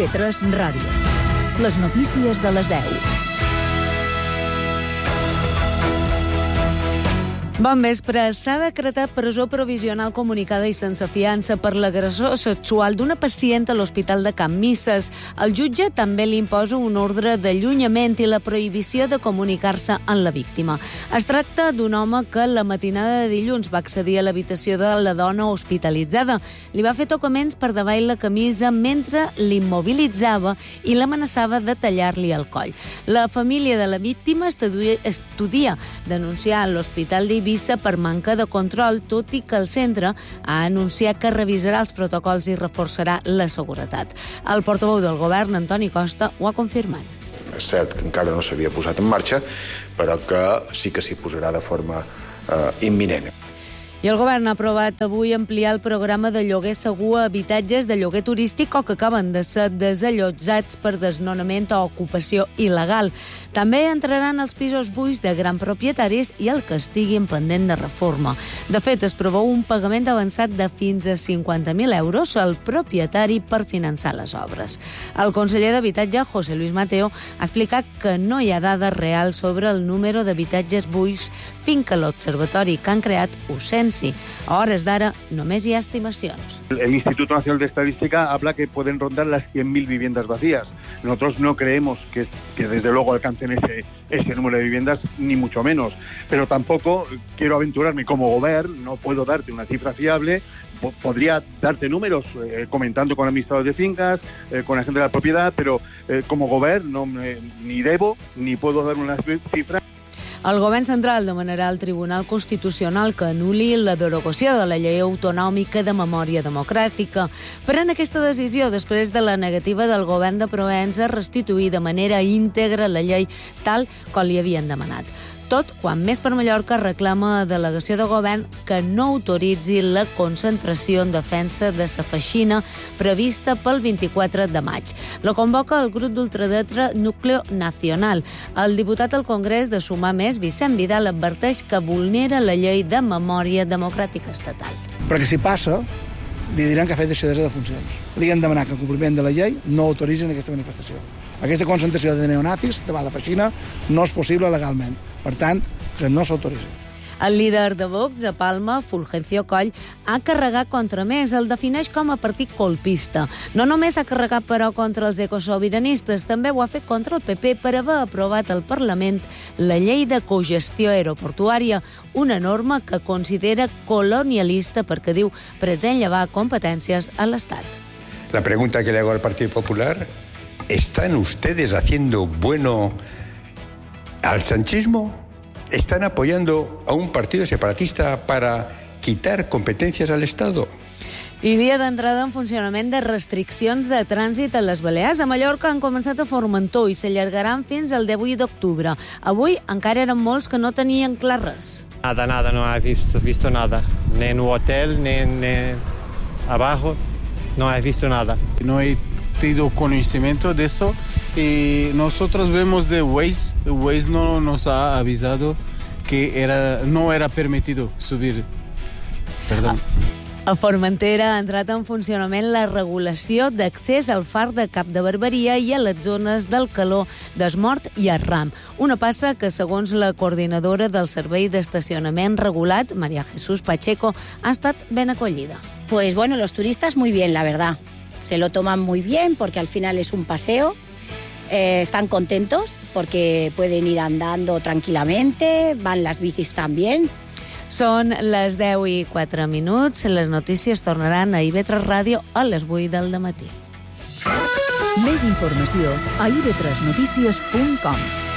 IB3 Ràdio. Les notícies de les 10. Bon vespre. S'ha decretat presó provisional comunicada i sense fiança per l'agressor sexual d'una pacient a l'Hospital de Can Misses. El jutge també li imposa un ordre d'allunyament i la prohibició de comunicar-se amb la víctima. Es tracta d'un home que la matinada de dilluns va accedir a l'habitació de la dona hospitalitzada. Li va fer tocaments per davall la camisa mentre l'immobilitzava i l'amenaçava de tallar-li el coll. La família de la víctima estudia denunciar a l'Hospital d'Eivissa per manca de control, tot i que el centre ha anunciat que revisarà els protocols i reforçarà la seguretat. El portaveu del govern, Antoni Costa, ho ha confirmat. És cert que encara no s'havia posat en marxa, però que sí que s'hi posarà de forma imminent. I el govern ha aprovat avui ampliar el programa de lloguer segur a habitatges de lloguer turístic o que acaben de ser desallotjats per desnonament o ocupació il·legal. També entraran els pisos buits de grans propietaris i el que estiguin pendent de reforma. De fet, es preveu un pagament avançat de fins a 50.000 euros al propietari per finançar les obres. El conseller d'Habitatge, José Luis Mateo, ha explicat que no hi ha dades reals sobre el número d'habitatges buits fins que l'observatori que han creat ho sensi. A hores d'ara només hi ha estimacions. El Instituto Nacional de Estadística habla que pueden rondar las 100.000 viviendas vacías. Nosotros no creemos que desde luego alcancen ese número de viviendas, ni mucho menos. Pero tampoco quiero aventurarme como gobierno, no puedo darte una cifra fiable. Podría darte números comentando con administradores de fincas, con la gente de la propiedad, pero como gobierno ni debo ni puedo dar una cifra. El govern central demanarà al Tribunal Constitucional que anul·li la derogació de la llei autonòmica de memòria democràtica. Pren aquesta decisió després de la negativa del govern de Provença a restituir de manera íntegra la llei tal com li havien demanat. Tot quan Més per Mallorca reclama a delegació de govern que no autoritzi la concentració en defensa de sa feixina prevista pel 24 de maig. La convoca el grup d'ultradreta Núcleo Nacional. El diputat al Congrés de Sumar Més, Vicent Vidal, adverteix que vulnera la llei de memòria democràtica estatal. Perquè si passa, li diran que ha fet deixadesa de funcions. Li han demanat que en compliment de la llei no autoritzin aquesta manifestació. Aquesta concentració de neonazis davant la feixina no és possible legalment. Per tant, que no s'autoritzi. El líder de Vox, a Palma, Fulgencio Coll, ha carregat contra Més. El defineix com a partit colpista. No només ha carregat, però, contra els ecosobiranistes, també ho ha fet contra el PP per haver aprovat al Parlament la llei de cogestió aeroportuària, una norma que considera colonialista perquè, diu, pretén llevar competències a l'Estat. La pregunta que le hago al Partido Popular: ¿están ustedes haciendo bueno al sanchismo? ¿Están apoyando a un partido separatista para quitar competencias al Estado? I dia d'entrada en funcionament de restriccions de trànsit a les Balears. A Mallorca han començat a Formentor i s'allargaran fins al 18 d'octubre. Avui encara eren molts que no tenien clar res. Nada, no he visto nada. Ni en un hotel, ni abajo, no he visto nada. No he tenido conocimiento de eso y nosotros vemos de Waze. Waze no nos ha avisado que no era permitido subir. Perdón. A Formentera ha entrat en funcionament la regulació d'accés al far de Cap de Barberia i a les zones del Caló, d'Esmort i Arram. Una passa que, segons la coordinadora del Servei d'Estacionament Regulat, María Jesús Pacheco, ha estat ben acollida. Pues bueno, los turistas muy bien, la verdad. Se lo toman muy bien porque al final es un paseo. Están contentos porque pueden ir andando tranquilamente, van las bicis también. Són les 10:04. Les notícies tornaran a IB3 Ràdio a les 8 del dematí. Més informació a ib3notícies.com.